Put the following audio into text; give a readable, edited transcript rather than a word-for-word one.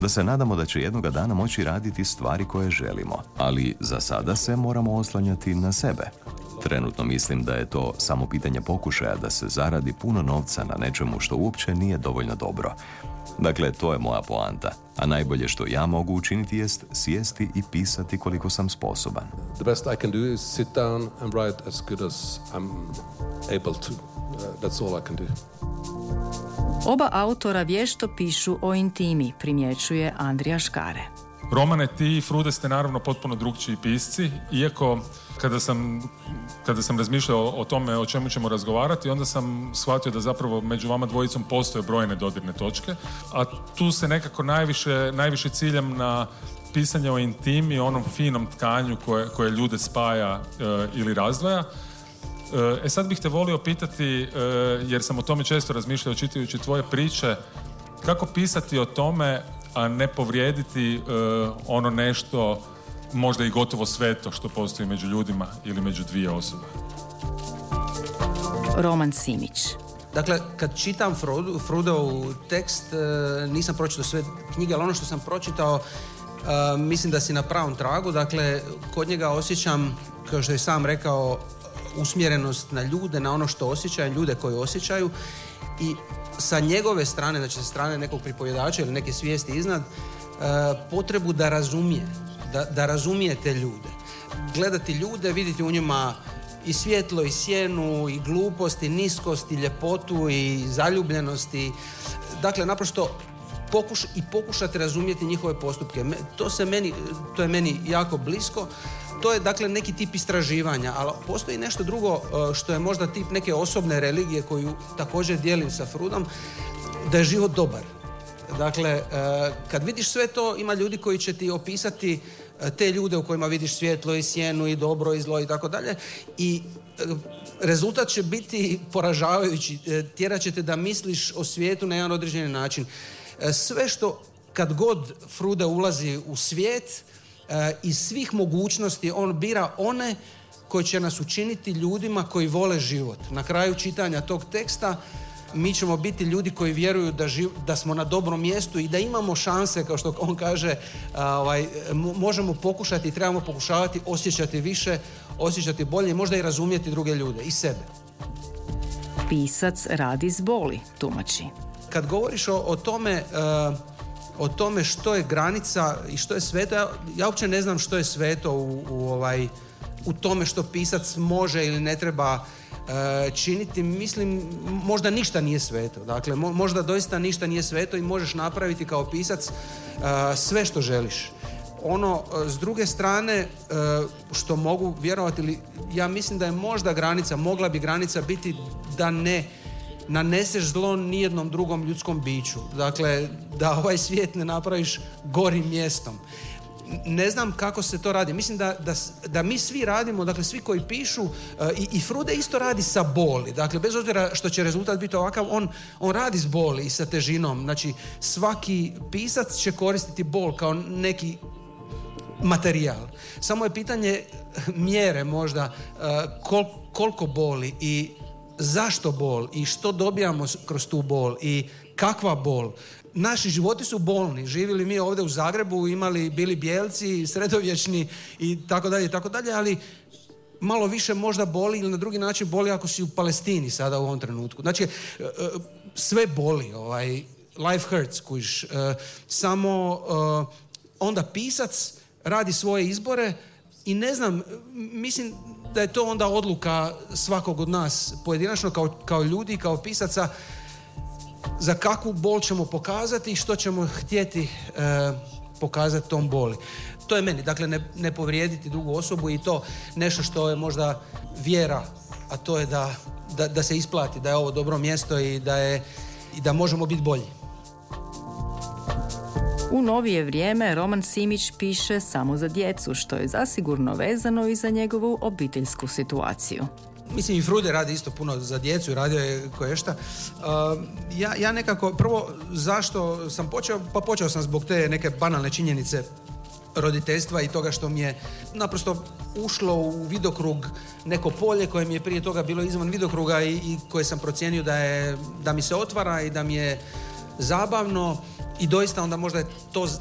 Da se nadamo da će jednoga dana moći raditi stvari koje želimo, ali za sada se moramo oslanjati na sebe. Trenutno mislim da je to samo pitanje pokušaja da se zaradi puno novca na nečemu što uopće nije dovoljno dobro. Dakle, to je moja poanta. A najbolje što ja mogu učiniti jest sjesti i pisati koliko sam sposoban. The best I can do is sit down and write as good as I'm able to. That's all I can do. Oba autora vješto pišu o intimi, primjećuje Andrija Škare. Romane, ti i Frude ste naravno potpuno drukčiji pisci, iako kada sam razmišljao o tome o čemu ćemo razgovarati, onda sam shvatio da zapravo među vama dvojicom postoje brojne dodirne točke, a tu se nekako najviše ciljam na pisanje o intimi, onom finom tkanju koje ljude spaja ili razdvaja. Sad bih te volio pitati, jer sam o tome često razmišljao čitajući tvoje priče, kako pisati o tome, a ne povrijediti ono nešto možda i gotovo sveto što postoji među ljudima ili među dvije osobe. Roman Simić. Dakle, kad čitam Frudeov tekst, nisam pročitao sve knjige, ali ono što sam pročitao, mislim da si na pravom tragu. Dakle, kod njega osjećam, kao što je sam rekao, usmjerenost na ljude, na ono što osjećaju, ljude koji osjećaju, i sa njegove strane, znači sa strane nekog pripovjedača ili neke svijesti iznad, potrebu da razumije, da razumije te ljude. Gledati ljude, vidjeti u njima i svjetlo, i sjenu, i glupost, i niskost, i ljepotu, i zaljubljenosti. Dakle, naprosto pokušati razumjeti njihove postupke. To je meni jako blisko. To je, dakle, neki tip istraživanja, ali postoji nešto drugo što je možda tip neke osobne religije koju također dijelim sa Frudom, da je život dobar. Dakle, kad vidiš sve to, ima ljudi koji će ti opisati te ljude u kojima vidiš svjetlo i sjenu i dobro i zlo i tako dalje, i rezultat će biti poražavajući, tjerat će te da misliš o svijetu na jedan određeni način. Sve što, kad god Frude ulazi u svijet, iz svih mogućnosti on bira one koji će nas učiniti ljudima koji vole život. Na kraju čitanja tog teksta mi ćemo biti ljudi koji vjeruju da smo na dobrom mjestu i da imamo šanse, kao što on kaže, možemo pokušati i trebamo pokušavati osjećati više, osjećati bolje i možda i razumjeti druge ljude i sebe. Pisac radi s boli, tumači. Kad govoriš o tome što je granica i što je sveto, ja uopće ne znam što je sveto u tome što pisac može ili ne treba činiti. Mislim, možda ništa nije sveto. Dakle, možda doista ništa nije sveto i možeš napraviti kao pisac sve što želiš. S druge strane, što mogu vjerovati, ili ja mislim da je mogla bi granica biti da ne naneseš zlo nijednom drugom ljudskom biću. Dakle, da ovaj svijet ne napraviš gorim mjestom. Ne znam kako se to radi. Mislim da mi svi radimo, dakle svi koji pišu, i Frude isto radi sa boli. Dakle, bez obzira što će rezultat biti ovakav, on radi s boli i sa težinom. Znači, svaki pisac će koristiti bol kao neki materijal. Samo je pitanje mjere možda, koliko boli i zašto bol i što dobijamo kroz tu bol i kakva bol. Naši životi su bolni. Živjeli mi ovdje u Zagrebu, bili bijelci, sredovječni i tako dalje, ali malo više možda boli ili na drugi način boli ako si u Palestini sada u ovom trenutku. Znači, sve boli. Life hurts, kužiš. Samo onda pisac radi svoje izbore i ne znam, mislim da je to onda odluka svakog od nas pojedinačno kao ljudi, kao pisaca, za kakvu bol ćemo pokazati i što ćemo htjeti pokazati tom boli. To je meni, dakle ne povrijediti drugu osobu i to nešto što je možda vjera, a to je da se isplati, da je ovo dobro mjesto i da možemo biti bolji. U novije vrijeme Roman Simić piše samo za djecu, što je zasigurno vezano i za njegovu obiteljsku situaciju. Mislim, i Frude radi isto puno za djecu i radio je koješta. Ja nekako, prvo, zašto sam počeo? Pa počeo sam zbog te neke banalne činjenice roditeljstva i toga što mi je naprosto ušlo u vidokrug neko polje koje mi je prije toga bilo izvan vidokruga i koje sam procijenio da mi se otvara i da mi je zabavno I doista onda možda je to